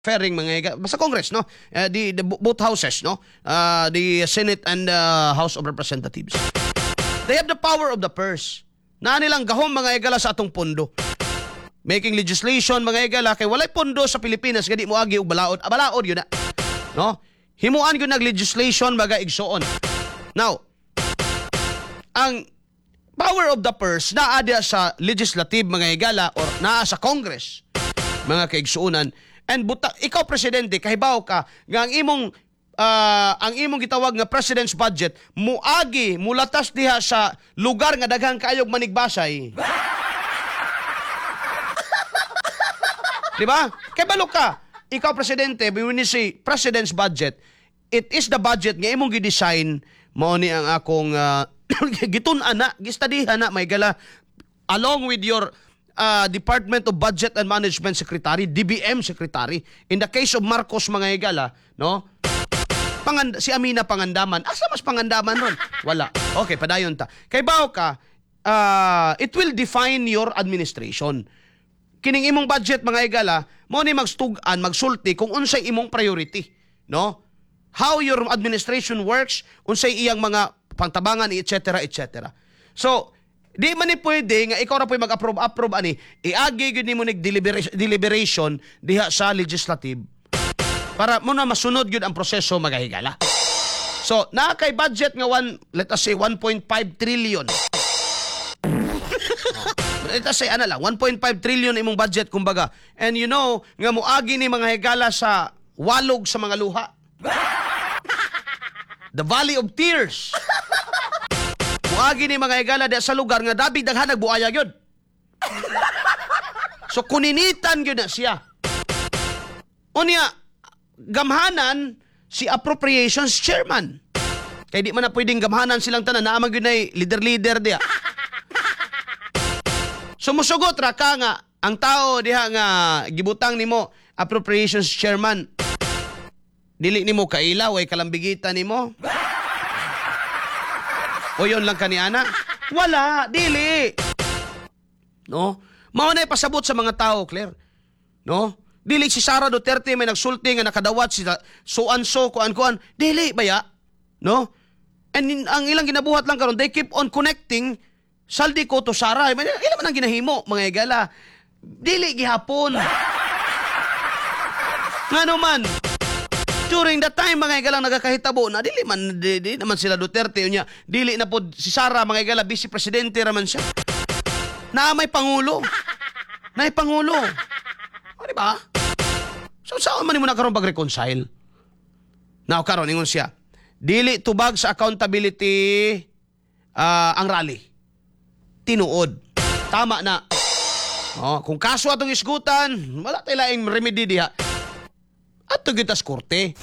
fairing sa Congress, no? Both houses, no? The Senate and the House of Representatives. They have the power of the purse. Na nilang gahom mga igala sa atong pondo. Making legislation mga igala kay walay pondo sa Pilipinas gadi mo agi og balaod. Balaod yun na. No? Himuan gyud nag legislation baga igsuon. Now, ang power of the purse naa dia sa legislative mga igala or naa sa Congress mga kaigsuunan. And ikaw presidente kahibaw ka nga ang imong gitawag nga president's budget muagi mulatas diha sa lugar nga daghang kaayog manigbasay. Di ba? Kay balo ka, ikaw presidente, when you say president's budget, it is the budget nga imong gi-design mao ni ang akong gitun-an na, gistadihan na may gala along with your Department of Budget and Management Secretary, DBM Secretary. In the case of Marcos mga higala, no? Si Amina Pangandaman. Asa mas Pangandaman nun? Wala. Okay, padayon ta. Kay bao ka, it will define your administration. Kining imong budget mga higala, mo ni magstugan, magsulti kung unsay imong priority, no? How your administration works, unsay iyang mga pantabangan, etc., etc. So, di man ni pwede nga ikaw ra po'y mag-approve ani iagi gyud nimo nig deliberation diha sa legislative para mo na masunod gyud ang proseso magahigala. So naa kay budget nga let us say 1.5 trillion. Let us say ana lang 1.5 trillion imong budget kumbaga. And you know nga moagi ni mga higala sa walog sa mga luha. The Valley of Tears. Muagi ni mga higala di sa lugar nga dabi daghan nagbuaya gyud. So kuninitan gyud na siya. Unya gamhanan si appropriations chairman. Kay di man na pwedeng gamhanan silang tanan naa man gyud nay leader dia. Sumusugot ra ka nga ang tao diha nga gibutang nimo appropriations chairman. Dili nimo kailaw ay kalambigitan nimo. O yun lang kaniana? Wala, dili. No? Mao na pasabot sa mga tao, Claire. No? Dili si Sara Duterte may nagsulti nga nakadawat si so-and-so, kuan-kuan. Dili, baya. No? And ang ilang ginabuhat lang karon, they keep on connecting saldi ko to Sara. Ilan man ang ginahimo, mga igala. Dili, gihapon. Nga naman, during that time mga igalang nagakahitabo na dili naman sila Duterte unya dili na pod si Sara mga igala vice presidente raman siya na may pangulo o di ba so saan man mo na karon pag-reconcile now karon ingon siya dili tubag sa accountability ang rally tinuod tama na kung kaso atong isgutan wala tay laing remedy diha at tugitas korte.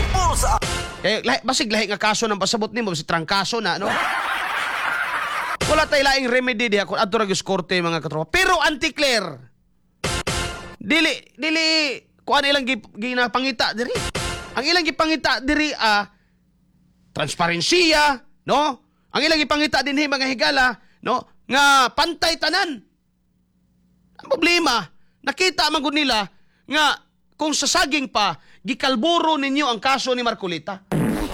Basig lahi nga kaso ng pasabot nimo si trangkaso na no. Wala tay laing remedy diha kung adto ra gyud korte mga katropa. Pero anti-Claire. Dili kuan ilang ginapangita diri. Ang ilang gipangita diri transparensiya, no? Ang ilang gipangita dinhi mga higala, no? Nga pantay tanan. Ang problema, nakita man gud nila nga kung sa saging pa, gikalburo ninyo ang kaso ni Marcolita.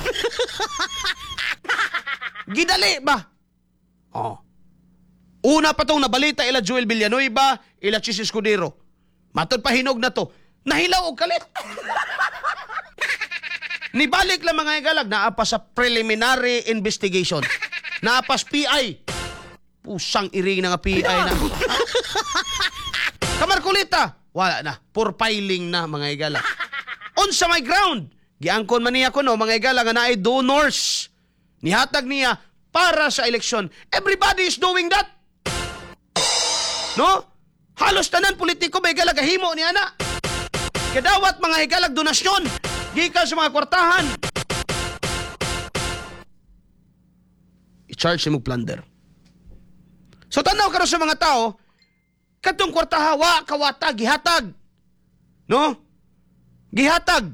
Gidali ba? Una pa tong nabalita ila Joel Villanueva, ila Chis Escudero. Matod pa hinog na to. Nahilaw og kalit. Nibalik lang mga igalag, naapa sa preliminary investigation. Naapa sa PI. Pusang iring na nga PI na. Kamarcolita, wala na. For filing na, mga igala. On sa my ground, giangkon man niya ko no, mga igala nga naay donors. Nihatag niya para sa eleksyon. Everybody is doing that. No? Halos tanan politiko may igala gahimo niya na. Kadawat mga igalag donasyon. Gikan sa mga kwartahan. I-charge mo plunder. So tanaw karon sa mga tao, katong kwartaha wa kawata gihatag. No? Gihatag.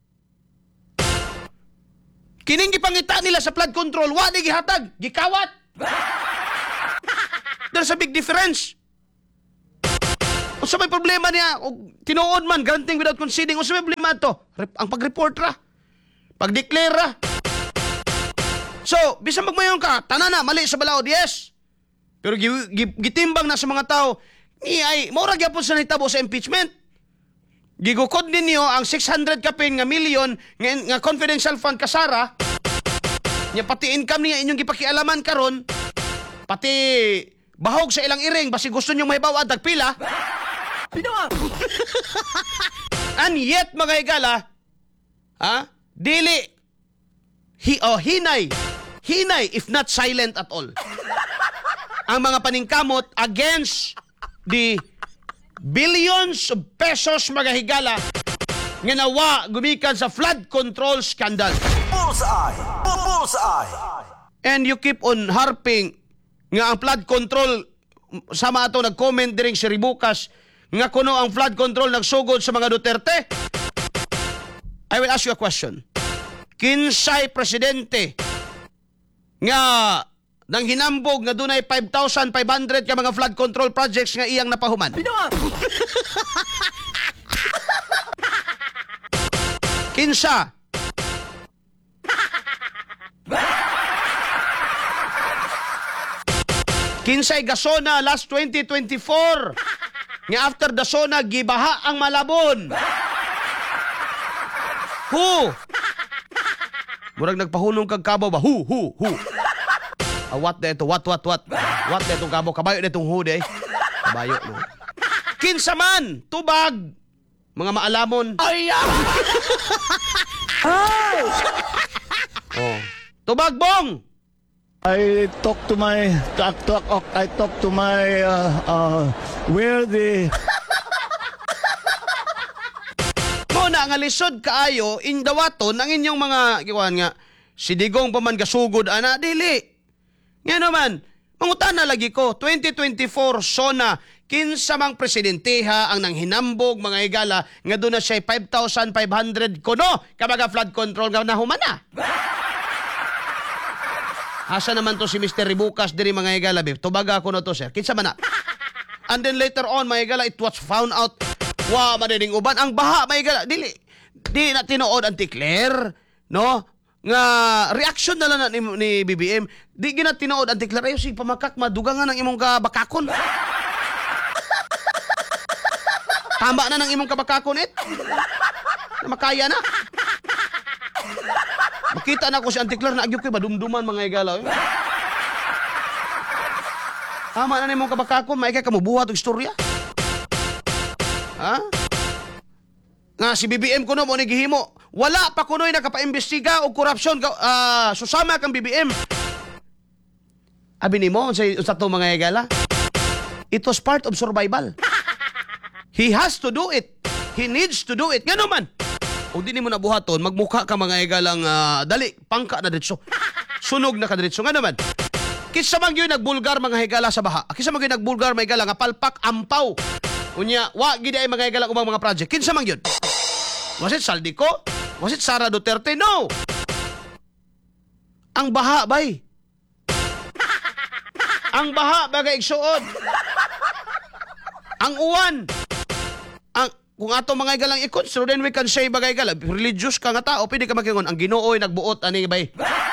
Kining gipangita nila sa flood control, wa ni gihatag, gikawat. There's a big difference. Unsa may problema niya? Tinuod man, granting without conceding. Unsa may problema to? Ang pag-report ra. Pag-declare ra. So, bisan magmayon ka, tanan na, mali sa balaod, yes. Pero gitimbang na sa mga tao, ay, maura gyapon sa nahitabo sa impeachment. Gigukod ninyo ang 600 kapin nga milyon nga confidential fund kasara, nya pati income niya inyong gipakialaman karon, pati bahog sa ilang iring, basi gusto nyo may bawad, tagpila. And yet, mga higala, dili, hinay, if not silent at all. Ang mga paningkamot against the billions of pesos, mga higala, nga nawa gumikan sa flood control scandal. Bullseye! Bullseye! And you keep on harping nga ang flood control, sama ato nag-comment diring si Ribukas, nga kuno ang flood control nagsugod sa mga Duterte. I will ask you a question. Kinsay presidente nga nang hinambog nga dunay 5,500 ka mga flood control projects nga iyang napahuman? Kinsa? Kinsay gasona last 2024 nga after the sona gibaha ang Malabon? Who? Murag nagpahunong kag Kabaw ba? Who? What na ito? What na itong Kabaw? Kabayo na itong hude. Kabayo, no? Kinsa man, tubag, mga maalamon. Ay! Oh. Tubag, bong! I talk to my where the Mo na nga lisod kaayo in dawaton ang inyong mga giwan nga si Digong pa man gasugod ana dili. Nga naman, mangutana lagi ko 2024 sona kinsa mang presidenteha ang nanghinambog mga higala nga doon na siya 5,500 kuno kabaga flood control nga nahumana. Asa naman to si Mr. Ribukas diri mga higala be. Tubaga ko no to sir. Kinsa man na? And then later on mga higala it was found out wa madining uban ang baha mga higala dili. Di na tinuod ang declare, no? Nga reaction na lang ni BBM. Di gina tinuod ang declare ayo si pamakak madugangan ang imong kabakakon. Tama na ng imong kabakakon it. Na makaya na. Makita na ko si Antiklar na agyok ko'y madumduman mga higala. Tama na nimong kabakakon, maikay ka mubuhat og istorya. Ha? Nga si BBM kuno mo ni gihimo. Wala pa kuno'y nakapaimbestiga og korupsyon. Susama kang BBM. Abi nimo sa to mga higala. It was part of survival. He has to do it. He needs to do it. Nga naman. O di mo nabuhaton, magmukha ka mga higalang dali, pangka na diretso. Sunog na ka diretso. Nga naman. Kisa man yun nagbulgar mga higala sa baha. Kisa man yun nagbulgar mga higala nga palpak ampaw. Unya, wa gid ay mga higala umang mga project. Kinsa man yun? Was it Saldico? Was it Sara Duterte? No. Ang baha bay. Ang baha bagay igsuod. Ang uwan. Kung ato mga igalang ikon, so then we can say bagay gala, religious ka nga tao, pwede ka makingon, ang Ginoo'y nagbuot, ani bay.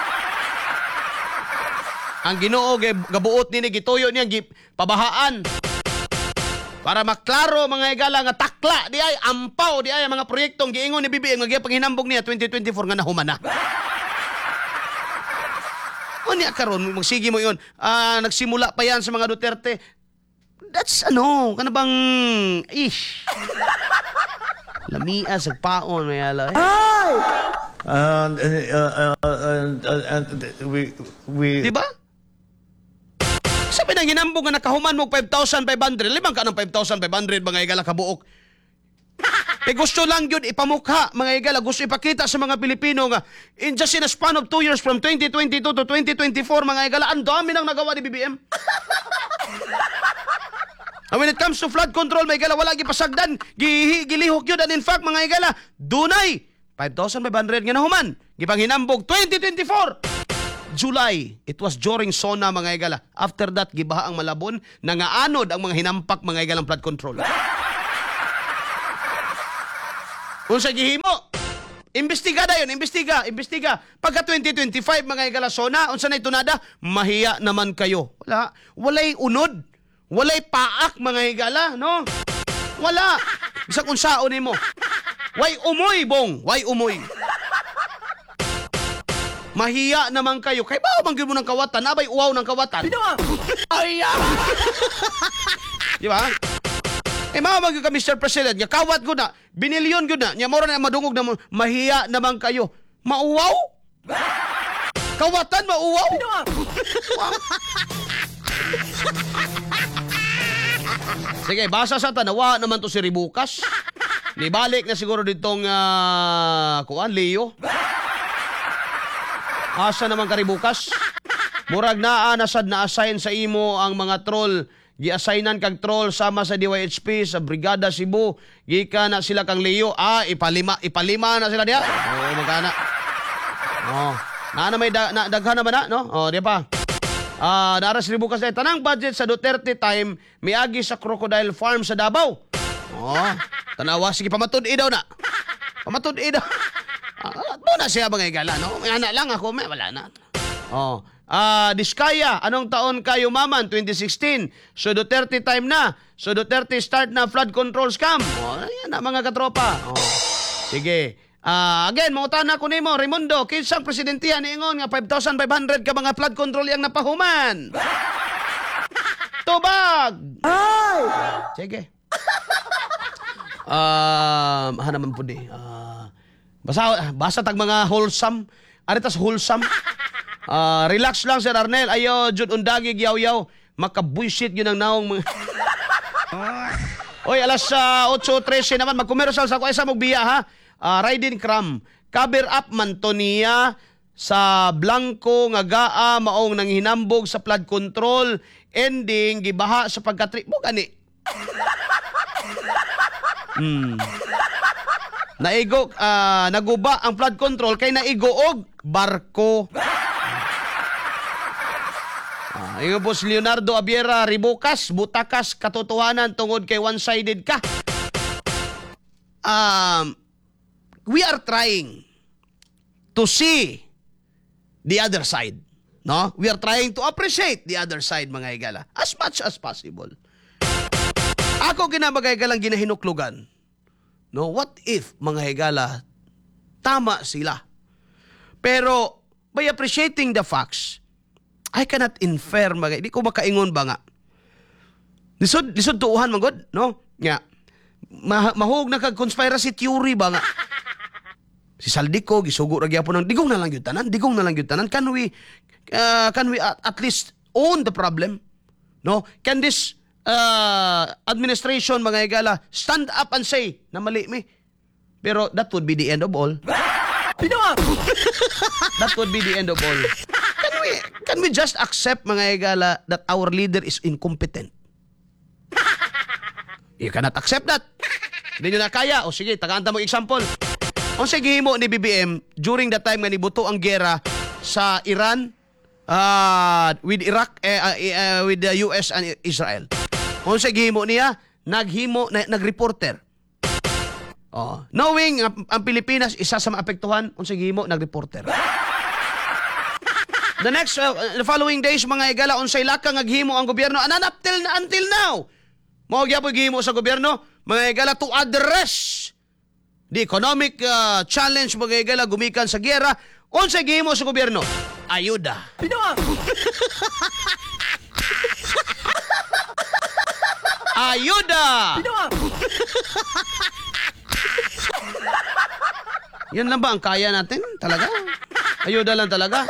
Ang Ginoo, gabuot nini, gituyo niya, pabahaan. Para maklaro mga igala nga takla, di ay, ampaw, di ay, mga proyektong giingon ni BBM, nga panghinambog niya, 2024 nga nahumana. O niya karon, magsigi mo yun, nagsimula pa yan sa mga Duterte. That's kanabang, ish. Lamia sa paon, may ala. and we Diba? Sabi na ginambog nga nakahuman mo 5,500. Limang ka ng 5,500 mga igala kabuok. Gusto lang yun ipamukha mga igala. Gusto ipakita sa mga Pilipino nga in just in a span of 2 years from 2022 to 2024 mga igala, ang dami nang nagawa ni BBM. And when it comes to flood control, mga igala, wala gipasagdan, gilihok yun. And in fact, mga igala, dunay 5,500 nga nahuman. Gipanghinambog 2024. July, it was during SONA, mga igala. After that, gibaha ang Malabon, nangaanod ang mga hinampak, mga igalang flood control. Unsa gihimo? Imbestiga dayon, imbestiga. Pagka 2025 mga higala sona, unsa nay tunada? Mahiya naman kayo. Walay unod. Walay paak mga higala, no? Wala. Bisag unsaon nimo. Way umoy bong, way umoy. Mahiya naman kayo. Kay ba man gyud mo ng kawatan, abay uwaw ng kawatan. Ay! Di ba? Mao ka Mr. President, nga kawat ko na, binilyon ko na, nya mora na madungog na mahiya naman kayo. Mauwaw? Kawatan mauwaw? Sige, basa sa tanawa naman to si Ribukas. Nibalik na siguro ditong Leo. Asa naman ka Ribukas? Murag naa nasad na assign sa imo ang mga troll. Gi-assignan kag troll sama sa DYHP sa Brigada Cebu. Gika na sila kang Leo. Ipalima na sila diha. Oo, magana. Oh, na may daghan naman na, no? Oh, di pa. Naras Ribukas na tanang budget sa Duterte time miagi sa Crocodile Farm sa Davao. Oh, tanawa sige pamatud-i daw na. Pamatud-i daw. Muna siya mga igala, no? May anak lang ako, may wala na. Oh. Diskaya, anong taon kayo maman? 2016. So Duterte time na. So Duterte start na flood control scam. Oh, ayan na mga katropa. Oh. Sige. Again, mangutana ko nimo, Raimundo, kinsang presidentihan niingon nga 5,500 ka mga flood control yang napahuman. Tubag! Ay! Sige. Hanaman po di. Basta tag mga wholesome. Aritas wholesome. Relax lang Sir Arnel. Ayo jud undagi yaw-yaw. Makabuisit yun ang naong mga... Oy, alas 8:13 naman magkomersyal sa kuwesa mong biya ha. Riding Cram. Cover up man to niya sa Blanco nga gaa maong nanghinambog sa flood control. Ending gibaha sa pagkatri. Mo gani. Naigo naguba ang flood control kay naigo og barko. Ingo po si Leonardo Abiera Ribukas, butakas katotohanan tungod kay one-sided ka. We are trying to see the other side. No? We are trying to appreciate the other side, mga higala, as much as possible. Ako kinabagay-galang ginahinuklugan. No, what if, mga higala, tama sila. Pero, by appreciating the facts, I cannot infer, di ko makaingon ba nga. Lisod tuuhan, magod, no? Nga, mahog na kag conspiracy theory ba nga. Si Saldico, gisugo ra gyapon ng digong na lang yung tanan. Can we at least own the problem? No? Can this administration, mga higala, stand up and say na mali mi? Pero that would be the end of all. That would be the end of all. Can we just accept, mga higala, that our leader is incompetent? You cannot accept that. Hindi nyo na kaya. O sige, tagaanta mo example. O sige mo ni BBM during the time nga nibuto ang gera sa Iran with Iraq with the US and Israel. O sige mo niya nagreporter. Knowing ang Pilipinas isa sa maapektuhan, unsa gihimo nagreporter. The next the following days, mga higala, unsay laka nga gihimo ang gobyerno until now. Mao gyapon gihimo sa gobyerno, mga higala, to address the economic challenge, mga higala, gumikan sa giyera. Unsay gihimo sa gobyerno? Ayuda. Ayuda. Yan lang ba ang kaya natin? Talaga? Ayuda lang talaga?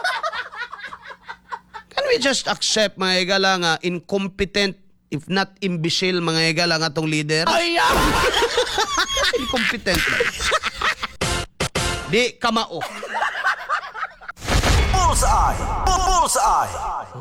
Can we just accept, mga higala, nga incompetent, if not imbecile, mga higala, nga tong leader? Incompetent lang. Di kamao. Bullseye! Bullseye!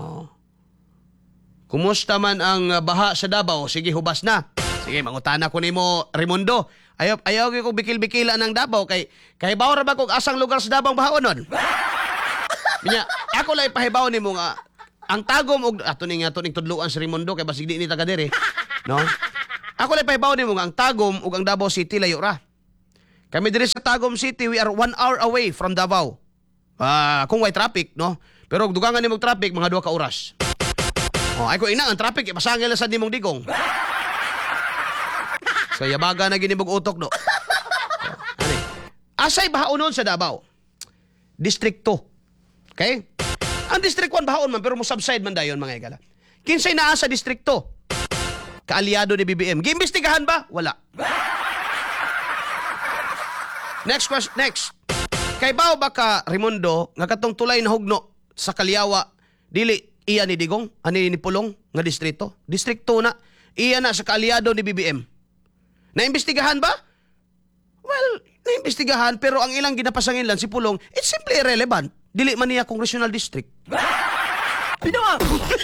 Kumusta man ang baha sa Davao? Sige, hubas na. Sige, mangutana ko nimo, Raimundo. Ayaw ko bikil-bikilan ng Davao kay bawra ba kung asang lugar sa Davao bahaonon? Nya, ako lay pahibaw nimo nga ang tagom og ato ning tudluan si Raimundo kay basig di ni taga dere, no? Ako lay pahibaw nimo nga ang tagom ug ang Davao City layo ra. Kami diri sa Tagum City, we are 1 hour away from Davao. Kung way traffic, no? Pero dugangan nimong traffic, mga 2 ka oras. Ay ko ina, ang traffic, ipasangil na sa nimong digong. So, yabaga na ginibog utok, no? Ano? Asay bahaunon sa Davao? District 2. Okay? Ang District 1 bahaon man, pero mo subside man dayon, mga igala. Kinsay naa sa District 2? Kaalyado ni BBM. Giimbestigahan ba? Wala. Next question, next. Kay bao ba ka, Raimundo, nga katong tulay na hugno sa Kalyawa, dili iya ni Digong, ani ni Pulong, nga distrito? District 2 na, iya na sa kaalyado ni BBM. Naimbestigahan ba? Well, naimbestigahan, pero ang ilang ginapasangin lang si Pulong, it's simply irrelevant. Dili man niya congressional district. Pinawa!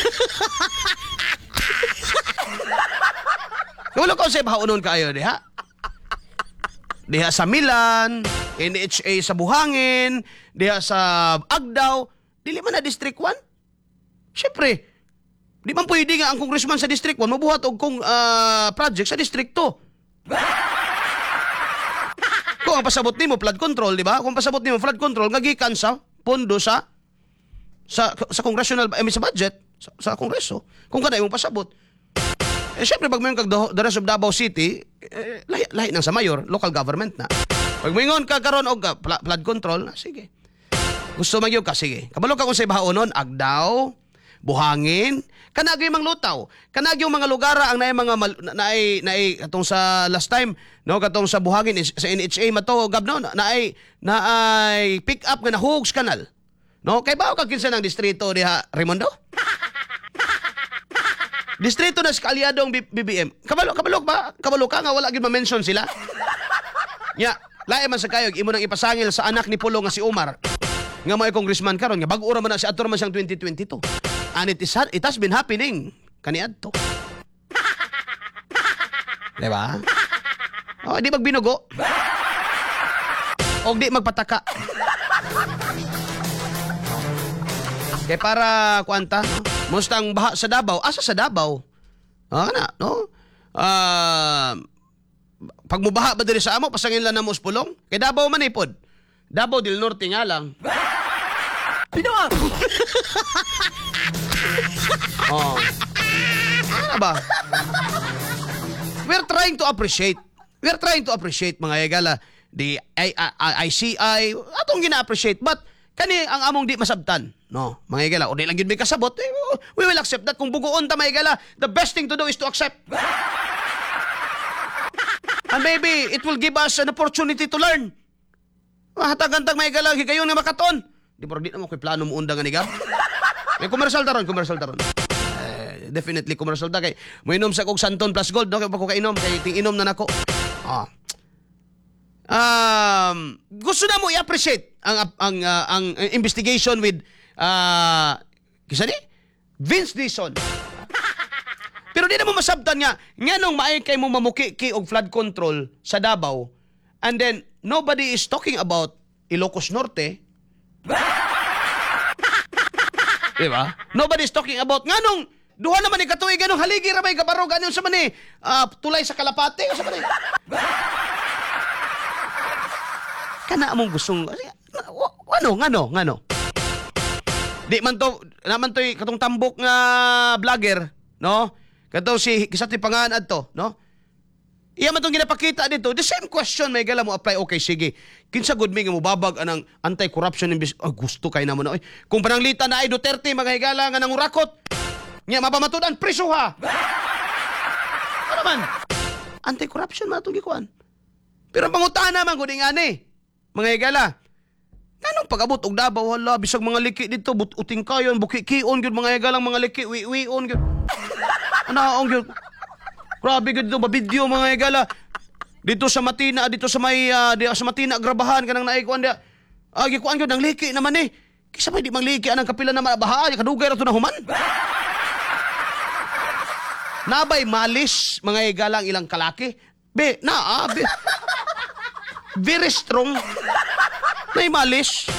Wala ko sa bahaunon kayo, diha? Diha sa Milan, NHA sa Buhangin, diha sa Agdao, dili man na District 1? Siyempre, di man pwede nga ang congressman sa District 1 mabuhat og kung project sa District 2. Kung ang pasabot nimo flood control, di ba? Kung pasabot nimo flood control nga gikan sa pondo sa congressional sa budget sa kongreso. Kung kada imong pasabot. Siyempre, pag mayon kag the rest of Davao City, lahi nang sa mayor, local government na. Pag mayon ka karon og flood control, sige. Gusto magyog ka, sige. Kabalo ka kung sa bahaonon, Agdao, Buhangin, kanagyo mang lutaw. Kanagyo mga lugar ang naay mga naay katong sa last time, no, katong sa Buhangin sa NHA mato gabno naay pick up nga na Hoogs Canal. No, kay bao ka kinsa ng distrito diha, Raimundo? Distrito na sa kaalyadong BBM. Kabalo ka nga wala gid ma-mention sila. Nya, lae man sa kayog imo nang ipasangil sa anak ni Pulong nga si Omar. Nga may congressman karon nga bag-o ra man na si ato man siyang 2022. And it has been happening kaniadto. Diba? Di magbinugo. O di magpataka. Kaya para kuanta, no? Mustang baha sa Davao, asa sa Davao? No? Pag mubaha ba diri sa amo, pasangin lang na mo Pulong? Kay Davao man ipod. Davao del Norte nga lang. Pinawa! Ano ba? We're trying to appreciate mga igala the ICI atong gina-appreciate but kani ang among di masabtan, no, mga igala, o di lang yun may kasabot, we will accept that. Kung bugoon ta, mga igala, the best thing to do is to accept. And maybe it will give us an opportunity to learn. Hatag-antag, mga igala, higayon nga makaton. Di ba, di naman ko'y plano mo undang nga ni Gab. May commercial taron. Definitely commercial ta kay mo inom sa kog Santon plus Gold, no, kay pa ko kainom, kay ting-inom na nako. Gusto na mo i-appreciate ang investigation with kisa ni Vince Dizon. Pero di na mo masabtan nga nganong maay kay mo mamuki og flood control sa Davao and then nobody is talking about Ilocos Norte. Diba? Nobody is talking about nganong duha naman ni katuig ganong haligi ra may gabarog anon sa man ni tulay sa Kalapate o sa man ni. Kana among gustong ngano. Di man to naman toy katong tambok nga vlogger, no? Kato si Kisati Panganad to, no? Iya man tong ginapakita dito. The same question may gala mo apply. Okay, sige. Kinsa good mi nga mo babag anang anti-corruption gusto kay namo na oy. Kung pananglitan na ay Duterte mga higala nga nangurakot. Nya mapamatudan preso ha. Ano man? Anti-corruption man itong gikuan. Pero ang pangutana man gud ingani. Mga higala. Nanong pag-abot og Davao hala bisag mga liki dito uting kayon buki-kion gyud mga higalang mga liki wi-wion gyud. Anaong gyud. Grabe gyud do video mga higala. Dito sa Matina, dito sa may sa Matina grabahan kanang naikuan dia. Gikuan gyud nang liki naman eh. Kisa may di mangliki anang kapila na bahaa kadugay ra to na human. Nabay malis mga higala ang ilang kalaki. Very strong. May malis.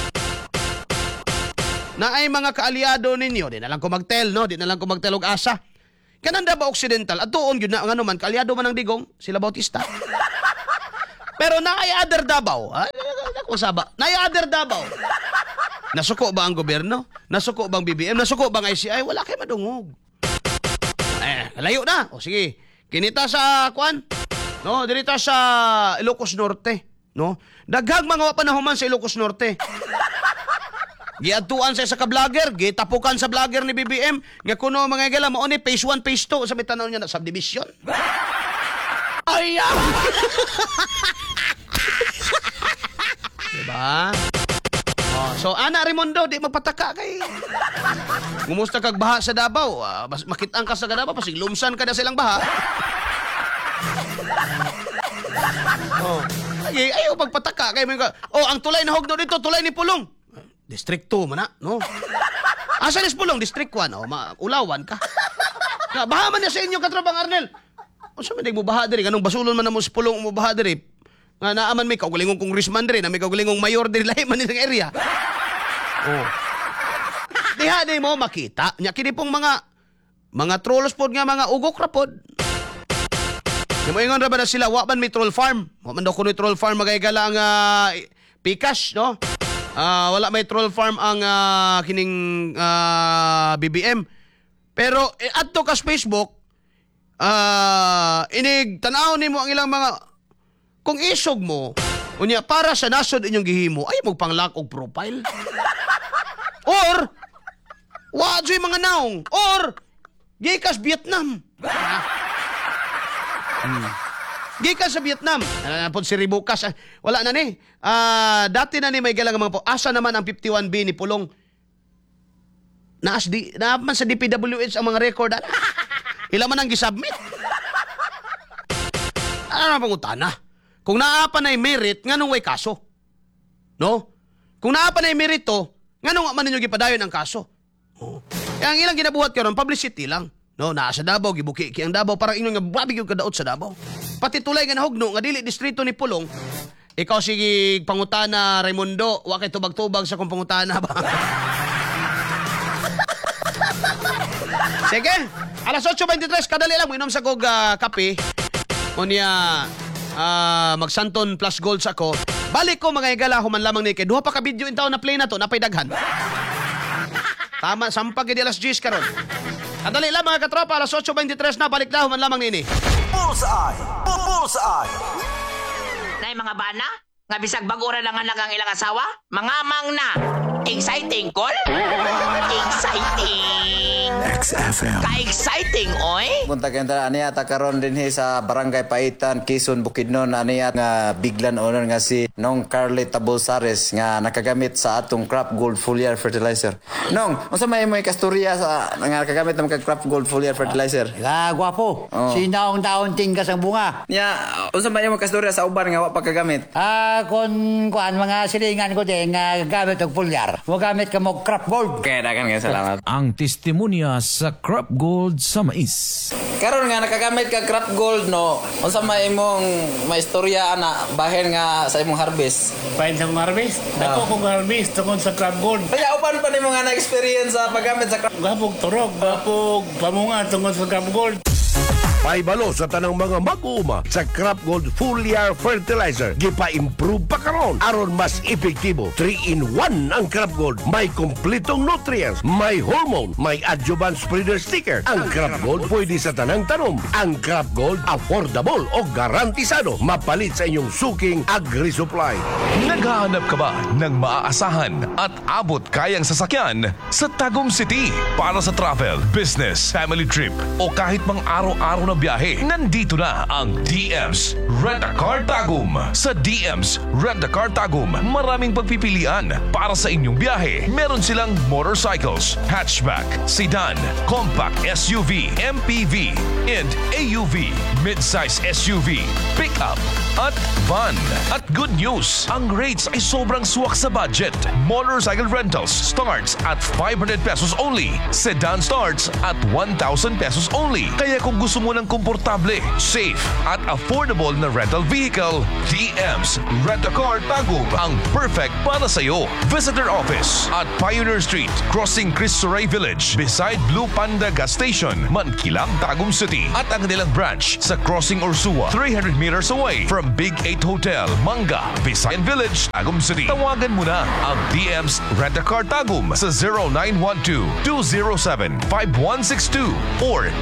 Na ay mga kaalyado ninyo, di na lang ko magtel, no? Di na lang ko magtel og asa. Kananda ba Occidental? At doon yun na, ano man, kaalyado man ang Digong, sila Bautista. Pero naay other Davao. Ako saba. Naay other Davao. Nasuko ba ang gobyerno? Nasuko bang BBM? Nasuko bang ICI? Wala kay madungog. Layo na. O sige. Kinita sa kwan. No, dirita sa Ilocos Norte, no? Daghang mga panahuman sa Ilocos Norte. Giadtuan sa ka-vlogger, gitapukan sa vlogger ni BBM nga kuno mga gala mao ni phase 1, phase 2 sa mitanaw niya na subdivision. Ay! Diba? Oh, so ana Raimundo, di magpataka kay. Gumusta kag baha sa Davao? Makit-ang ka sa Davao pasig lumsan ka na silang baha. Oh. Ay, ayaw pagpataka kay mga. Oh, ang tulay na hugno dito, tulay ni Pulong. District 2 man na, no? Asa ni Pulong, District 1, oh, ulawan ka. Na baha man na sa inyo katrabang Arnel. O sa man mo baha diri, kanong basulon man na mo si Pulong mo baha diri. Nga naaman may kaugalingong congressman diri, na may kaugalingong mayor diri lahi man sa area. Oh. Diha di mo makita, nya kini pong mga trolls pod nga mga ugok ra pod. Yung ingon ra ba na sila, wa man may troll farm. Wa man daw kuno troll farm magayagala ang Picash, no? Wala may troll farm ang kining BBM. Pero adto ka sa Facebook, inig tanaw nimo ang ilang mga kung isog mo, unya para sa nasod inyong gihimo, ay mo pang lack og profile. Or wa joy mga naong, or gikas Vietnam. Gikan sa Vietnam. Po si Ribukas. Wala na ni. Dati na ni may galang mga po. Asa naman ang 51B ni Pulong? Naaman sa DPWH ang mga record. Ila man ang gisubmit. Ano na pangutana? Kung naapan na merit, nganong way kaso? No? Kung naapan na merit to, nganong man ninyo gipadayon ang kaso? Oh. Ang ilang ginabuhat karon publicity lang. No, naa sa Davao, gibuki ang Davao para ingon nga babi gyud kadaot sa Davao. Pati tulay nga nahugno nga dili distrito ni Pulong. Ikaw sige pangutana Raimundo, wa kay tubag-tubag sa kung pangutana ba. Sige, alas 8:23 kadali lang minom sa kog kape. Unya magsanton plus gold sa ko. Balik ko mga igala human lamang ni kay duha pa ka video in taon na play na to napay daghan. Tama, sampag gid alas 10 karon. Kadali lang mga katropa, alas 8:23 na, balik na, human lamang nini. Bullseye! Bullseye! Nay mga bana, nga bisag bagura lang ang lagang ilang asawa, mangamang na. Exciting, call? Exciting! XFM. Ka-exciting, oy! Punta kenta aniya ta karon dinhi sa Barangay Paitan, Quezon, Bukidnon aniya nga biglan owner nga si Nong Carly Tabulsares nga nakagamit sa atong Crop Gold Foliar Fertilizer. Nong, unsa may mo kasturya sa nga nakagamit ng Crop Gold Foliar Fertilizer? Gwapo. Oh. Sinaong taon tingkas ang bunga. Nya, unsa may mo kasturya sa uban nga wa pa kagamit? Kuan mga silingan ko din nga gamit og pulyar. Mo gamit ka mo crop gold. Kaya dagan nga salamat. Ang testimonya sa Crop Gold sa mais. Karon nga nakagamit ka Crop Gold no. Unsa may imong maistorya ana bahin nga sa imong harvest? Pain sa kong harvest. Dako kong harvest tungkol sa crab gold. Kaya upan pa nimo nga na-experience sa paggamit sa crop. Gapog turog, gapog pamunga tungkol sa crab gold. Paibalo sa tanang mga mag-uuma sa Crop Gold Foliar Fertilizer. Gipa-improve pa karon aron mas epektibo. 3-in-1 ang Crop Gold. May kompletong nutrients, may hormone, may adjuvant spreader sticker. Ang Crop Gold pwede sa tanang tanom. Ang Crop Gold affordable o garantisado. Mapalit sa inyong suking agri-supply. Naghahanap ka ba ng maaasahan at abot kayang sasakyan sa Tagum City para sa travel, business, family trip o kahit mang araw-araw na biyahe? Nandito na ang DM's Rent-A-Car Tagum. Sa DM's Rent-A-Car Tagum, maraming pagpipilian para sa inyong biyahe. Meron silang motorcycles, hatchback, sedan, compact SUV, MPV, and AUV, midsize SUV, pickup, at van. At good news, ang rates ay sobrang swak sa budget. Motorcycle rentals starts at 500 pesos only. Sedan starts at 1,000 pesos only. Kaya kung gusto mo ng komportable, safe, at affordable na rental vehicle, DM's Rent-A-Car Tagum ang perfect para sa iyo. Visit their office at Pioneer Street, crossing Cristo Rey Village, beside Blue Panda Gas Station, Mankilang, Tagum City. At ang nilang branch sa Crossing Ursua, 300 meters away from Big 8 Hotel, Manga, Visayan Village, Tagum City. Tawagan mo na ang DM's Rent-A-Car Tagum sa 0912-207-5162 or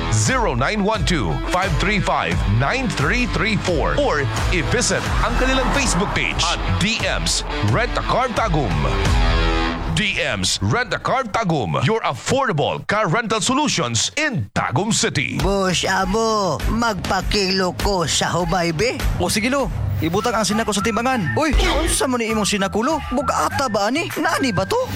0912-535-9334 or i-visit ang kanilang Facebook page at DM's Rent-A-Car Tagum. DM's Rent-A-Car Tagum, your affordable car rental solutions in Tagum City. Boss Amo, magpakilo ko sa Hubaybe. O sige lo, ibutang ang sinako sa timbangan. Uy, unsa mo ni imong sinakulo? Bugata ba ani? Nani ba to?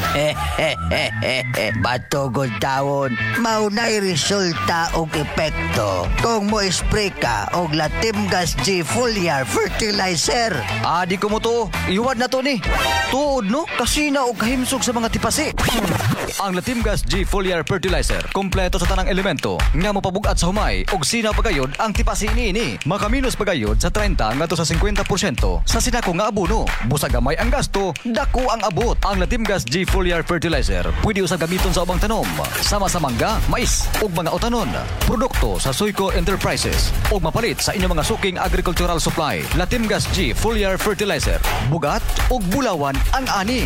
Batugod tawon, maunay resulta og epekto kung mo spray ka og Latimgas G Foliar Fertilizer. Di ko mo to. Iwad na to ni. Tuod no, kasina og kahimsog sa mga tipasi. Ang Latimgas G Foliar Fertilizer, kompleto sa tanang elemento nga mopabugat sa humay og sinaw pagayod ang tipasi niini. Makaminos pagayod sa 30 ngadto sa 50% sa sinako nga abono. Busag gamay ang gasto, dako ang abot. Ang Latimgas G Foliar Fertilizer pwede usab gamiton sa ubang tanom, sama sa mangga, mais ug mga utanon. Produkto sa Soyco Enterprises ug mapalit sa inyong mga suking agricultural supply. Latimgas G Foliar Fertilizer, bugat ug bulawan ang ani.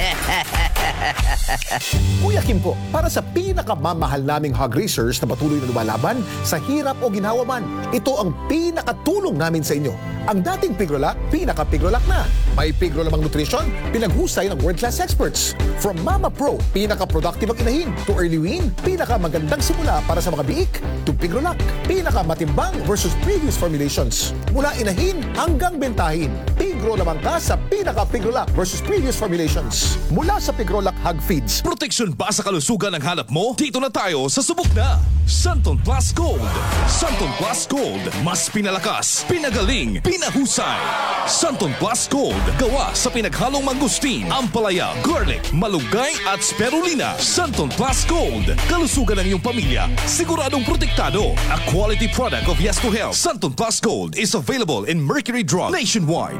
Kuya Kim po, para sa pinakamamahal naming hog racers na patuloy na lumalaban sa hirap o ginhawa man, ito ang pinakatulong namin sa inyo. Ang dating Pigrolac, pinaka-Pigrolac na. May Pigro lamang nutrition, pinaghusay ng world-class experts. From Mama Pro, pinaka-productive ang inahin, to Early Wean, pinaka-magandang simula para sa mga biik, to Pigrolac, pinaka-matimbang versus previous formulations. Mula inahin hanggang bentahin, Pigro lamang ka sa pinaka-Pigrolac versus previous formulations. Mula sa Pigrolac Hog Feeds. Proteksyon ba sa kalusugan ang hanap mo? Dito na tayo sa subok na Santon Plus Gold. Santon Plus Gold, mas pinalakas, pinagaling, pinahusay. Santon Plus Gold, gawa sa pinaghalong mangustin, ampalaya, garlic, malunggay at spirulina. Santon Plus Gold, kalusugan ng iyong pamilya, siguradong protektado. A quality product of Yes to Health. Santon Plus Gold is available in Mercury Drug nationwide.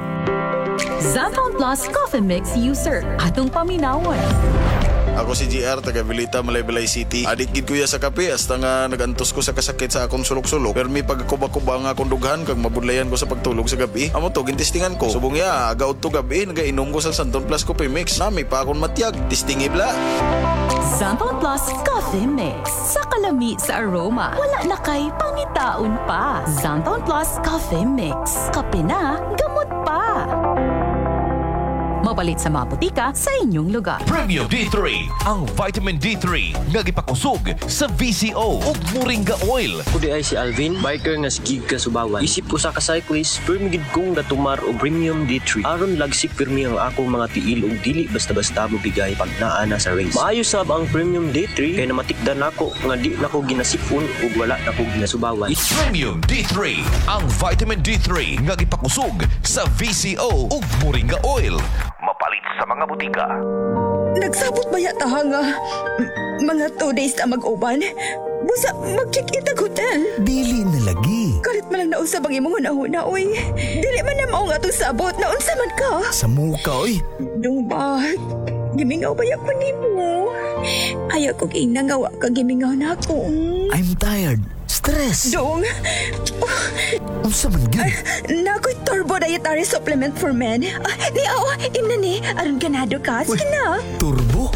Santon Plus Coffee Mix user, atong paminawon. Ako si GR, taga Vilita, Malaybalay City. Adik gid kuya sa kape, hasta nga nagantos ko sa kasakit sa akong sulok-sulok. Pero may pagkuba-kuba nga akong dughan, kag mabudlayan ko sa pagtulog sa gabi. Amo to, gintistingan ko. Subong ya, agaw to gabi, nagainom ko sa Santon Plus Coffee Mix. Nami pa akong matyag, tistingibla. Santon Plus Coffee Mix. Sa kalami sa aroma, wala na kay pangitaon pa. Santon Plus Coffee Mix. Kape na, gamot pa. Mapalit sa mga butika sa inyong lugar. Premium D3, ang vitamin D3 nga gipakusog sa VCO ug Moringa Oil. Kudi ay si Alvin, biker nga sigig ka Subawan. Isip ko sa ka-cyclist, permigid kong natumar o Premium D3. Aron lagsik pirmi ang akong mga tiil ug dili basta-basta mo bigay pag naana sa race. Maayo sab ang Premium D3 kay namatikdan nako nga di nako ginasipon ug wala nako ginasubawan. Premium D3, ang vitamin D3 nga gipakusog sa VCO ug Moringa Oil. Mapalit sa mga butika. Nagsabot ba yata nga mga 2 days na mag-uban? Busa mag-check-in ang hotel. Dili na lagi. Kalit man lang nausab ang imong hunahuna, oy. Dili man na mao nga itong sabot. Naunsa man ka? Sa muka, oy. Dong ba? Gimingaw ba ko nimo? Ayaw ko ginangawa ka gimingaw na ako. I'm tired. Stress. Dong. Unsa man gyud? Nakoy turbo dietary supplement for men. Imna ni, aron ganado ka. Sige na. Turbo?